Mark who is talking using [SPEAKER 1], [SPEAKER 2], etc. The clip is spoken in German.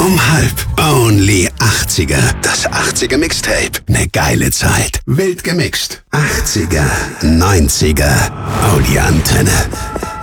[SPEAKER 1] Um 12. Only 80er. Das 80er Mixtape. Ne geile Zeit. Wild gemixt. 80er, 90er. Audio Antenne.